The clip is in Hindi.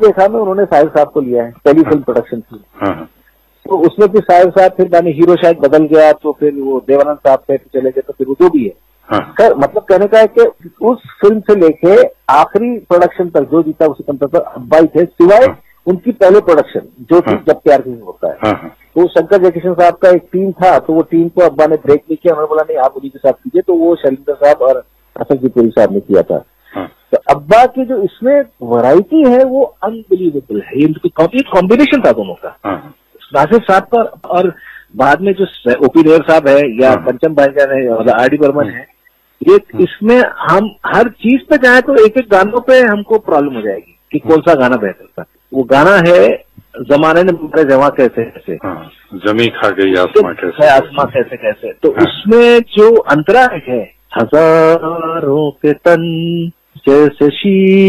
देखा मैं, उन्होंने साहिर साहब को लिया है, पहली फिल्म प्रोडक्शन थी। तो उसमें फिर साहिर साहब, फिर माने हीरो शायद बदल गया, तो फिर वो देवानंद साहब पे चले गए, तो फिर वो जो भी है। मतलब कहने का है कि उस फिल्म से लेके आखिरी प्रोडक्शन तक जो जीता उसी कम तक अब्बा ही थे, सिवाय उनकी पहले प्रोडक्शन जो थी जब प्यार किसी होता है। तो शंकर जयकिशन साहब का एक टीम था, तो वो टीम को अब्बा ने ब्रेक नहीं किया, उन्होंने बोला नहीं आप उन्हीं के साथ कीजिए, तो वो शैलेंद्र साहब और हसन की पुरी साहब ने किया था। तो अब्बा की जो इसमें वैरायटी है वो अनबिलीवेबल है, ये कॉम्बिनेशन था दोनों का, नासिर साहब का और बाद में जो ओपी नेयर साहब है या पंचम भाईजान है या आर डी बर्मन है, ये इसमें हम हर चीज पे जाए तो एक एक गानों पे हमको प्रॉब्लम हो जाएगी कि कौन सा गाना बेहतर था। वो गाना है जमाने ने मारे जवा कैसे कैसे, जमी खा गई आसमां कैसे, आसमां कैसे कैसे, तो उसमें जो अंतरा है हजारों के तन जैसे शी